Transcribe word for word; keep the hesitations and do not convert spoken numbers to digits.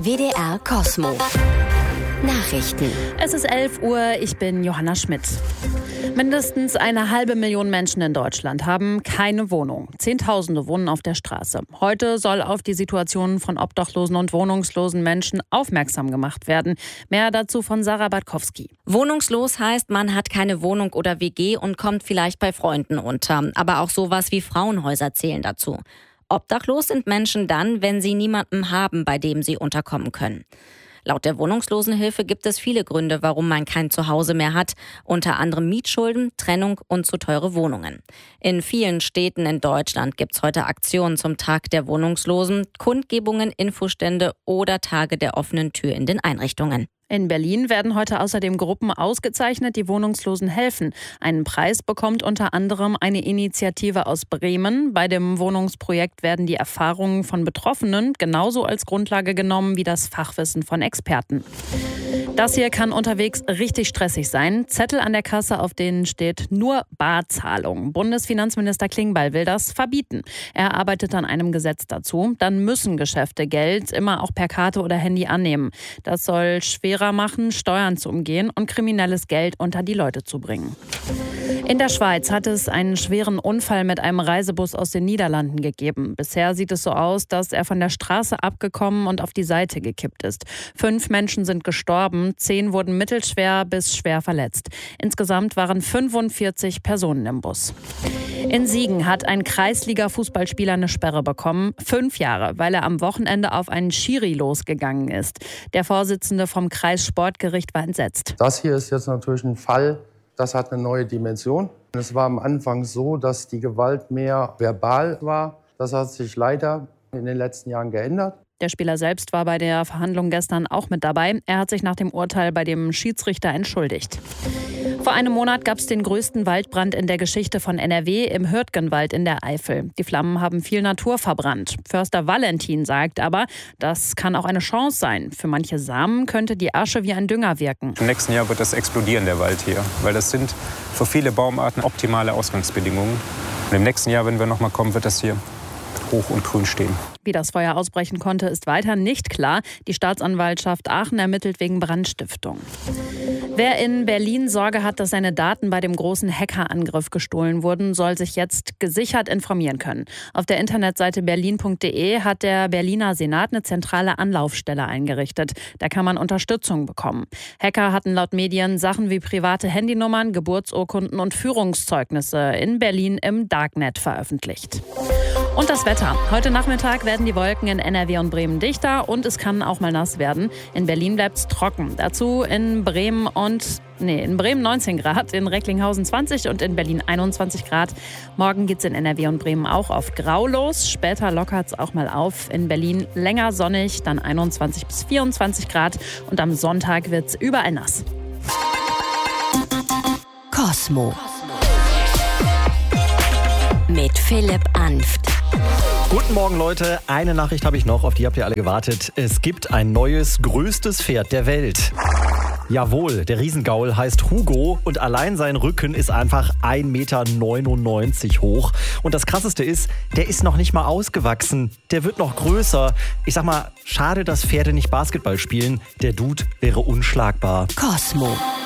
W D R Cosmo. Nachrichten. Es ist elf Uhr, ich bin Johanna Schmidt. Mindestens eine halbe Million Menschen in Deutschland haben keine Wohnung. Zehntausende wohnen auf der Straße. Heute soll auf die Situation von obdachlosen und wohnungslosen Menschen aufmerksam gemacht werden. Mehr dazu von Sarah Bartkowski. Wohnungslos heißt, man hat keine Wohnung oder W G und kommt vielleicht bei Freunden unter. Aber auch sowas wie Frauenhäuser zählen dazu. Obdachlos sind Menschen dann, wenn sie niemanden haben, bei dem sie unterkommen können. Laut der Wohnungslosenhilfe gibt es viele Gründe, warum man kein Zuhause mehr hat. Unter anderem Mietschulden, Trennung und zu teure Wohnungen. In vielen Städten in Deutschland gibt es heute Aktionen zum Tag der Wohnungslosen, Kundgebungen, Infostände oder Tage der offenen Tür in den Einrichtungen. In Berlin werden heute außerdem Gruppen ausgezeichnet, die Wohnungslosen helfen. Einen Preis bekommt unter anderem eine Initiative aus Bremen. Bei dem Wohnungsprojekt werden die Erfahrungen von Betroffenen genauso als Grundlage genommen wie das Fachwissen von Experten. Das hier kann unterwegs richtig stressig sein. Zettel an der Kasse, auf denen steht nur Barzahlung. Bundesfinanzminister Klingbeil will das verbieten. Er arbeitet an einem Gesetz dazu. Dann müssen Geschäfte Geld immer auch per Karte oder Handy annehmen. Das soll schwerer machen, Steuern zu umgehen und kriminelles Geld unter die Leute zu bringen. In der Schweiz hat es einen schweren Unfall mit einem Reisebus aus den Niederlanden gegeben. Bisher sieht es so aus, dass er von der Straße abgekommen und auf die Seite gekippt ist. Fünf Menschen sind gestorben, zehn wurden mittelschwer bis schwer verletzt. Insgesamt waren fünfundvierzig Personen im Bus. In Siegen hat ein Kreisliga-Fußballspieler eine Sperre bekommen. Fünf Jahre, weil er am Wochenende auf einen Schiri losgegangen ist. Der Vorsitzende vom Kreissportgericht war entsetzt. Das hier ist jetzt natürlich ein Fall, das hat eine neue Dimension. Es war am Anfang so, dass die Gewalt mehr verbal war. Das hat sich leider in den letzten Jahren geändert. Der Spieler selbst war bei der Verhandlung gestern auch mit dabei. Er hat sich nach dem Urteil bei dem Schiedsrichter entschuldigt. Vor einem Monat gab es den größten Waldbrand in der Geschichte von N R W im Hürtgenwald in der Eifel. Die Flammen haben viel Natur verbrannt. Förster Valentin sagt aber, das kann auch eine Chance sein. Für manche Samen könnte die Asche wie ein Dünger wirken. Im nächsten Jahr wird das explodieren, der Wald hier. Weil das sind für viele Baumarten optimale Ausgangsbedingungen. Und im nächsten Jahr, wenn wir noch mal kommen, wird das hier hoch und grün stehen. Wie das Feuer ausbrechen konnte, ist weiter nicht klar. Die Staatsanwaltschaft Aachen ermittelt wegen Brandstiftung. Wer in Berlin Sorge hat, dass seine Daten bei dem großen Hackerangriff gestohlen wurden, soll sich jetzt gesichert informieren können. Auf der Internetseite berlin punkt de hat der Berliner Senat eine zentrale Anlaufstelle eingerichtet. Da kann man Unterstützung bekommen. Hacker hatten laut Medien Sachen wie private Handynummern, Geburtsurkunden und Führungszeugnisse in Berlin im Darknet veröffentlicht. Und das Wetter. Heute Nachmittag werden die Wolken in N R W und Bremen dichter und es kann auch mal nass werden. In Berlin bleibt es trocken. Dazu in Bremen und nee, in Bremen neunzehn Grad, in Recklinghausen zwanzig und in Berlin einundzwanzig Grad. Morgen geht es in N R W und Bremen auch oft grau los. Später lockert es auch mal auf. In Berlin länger sonnig, dann einundzwanzig bis vierundzwanzig Grad und am Sonntag wird es überall nass. Cosmo. Mit Philipp Anft. Guten Morgen, Leute. Eine Nachricht habe ich noch, auf die habt ihr alle gewartet. Es gibt ein neues, größtes Pferd der Welt. Jawohl, der Riesengaul heißt Hugo und allein sein Rücken ist einfach ein Meter neunundneunzig hoch. Und das Krasseste ist, der ist noch nicht mal ausgewachsen. Der wird noch größer. Ich sag mal, schade, dass Pferde nicht Basketball spielen. Der Dude wäre unschlagbar. Cosmo.